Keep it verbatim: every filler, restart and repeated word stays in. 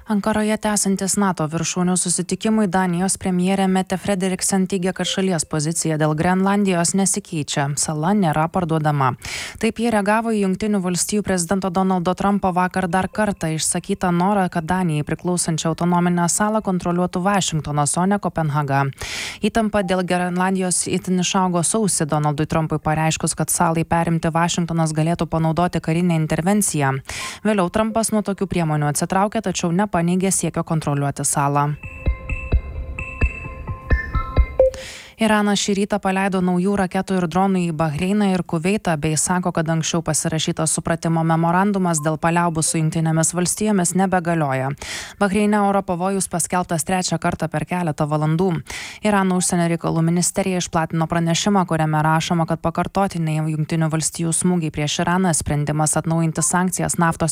Ankaroje tęsantis NATO viršūnių susitikimui Danijos premjerė Mette Frederiksen teigia, kad šalies pozicija dėl Grenlandijos nesikeičia, sala nėra parduodama. Taip jie reagavo į Jungtinių valstijų prezidento Donaldo Trumpo vakar dar kartą išsakytą norą, kad Danijai priklausančią autonominę salą kontroliuotų Vašingtonas, o ne Kopenhaga. Įtampa dėl Grenlandijos itin išaugo sausį Donaldui Trumpui pareiškus, kad salai perimti Vašingtonas galėtų panaudoti karinę intervenciją. Vėliau Trumpas nuo tokių priemonių atsitraukė, tačiau ne paneigė siekio kontroliuoti salą. Iranas šį rytą paleido naujų raketų ir dronų į Bahreiną ir Kuveitą, bei sako, kad anksčiau pasirašytas supratimo memorandumas dėl paliaubų su Jungtinėmis valstijomis nebegalioja. Bahreine oro pavojus paskelbtas trečią kartą per keletą valandų. Irano užsienio reikalų ministerija išplatino pranešimą, kuriame rašoma, kad pakartotiniai Jungtinių valstijų smūgiai prieš Iraną, sprendimas atnaujinti sankcijas naftos